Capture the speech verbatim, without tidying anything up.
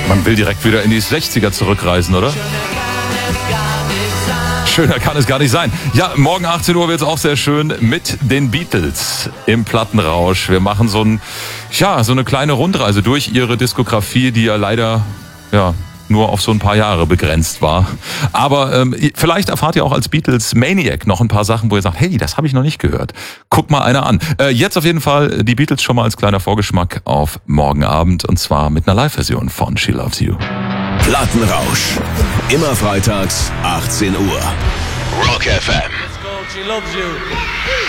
Man will direkt wieder in die sechziger zurückreisen, oder? Schöner kann es gar nicht sein. Ja, morgen achtzehn Uhr wird es auch sehr schön mit den Beatles im Plattenrausch. Wir machen so ein, ja, so eine kleine Rundreise durch ihre Diskografie, die ja leider, ja, nur auf so ein paar Jahre begrenzt war. Aber ähm, vielleicht erfahrt ihr auch als Beatles Maniac noch ein paar Sachen, wo ihr sagt, hey, das habe ich noch nicht gehört. Guck mal einer an. Äh, jetzt auf jeden Fall die Beatles schon mal als kleiner Vorgeschmack auf morgen Abend und zwar mit einer Live-Version von She Loves You. Plattenrausch. Immer freitags achtzehn Uhr. Rock F M. It's called She Loves You.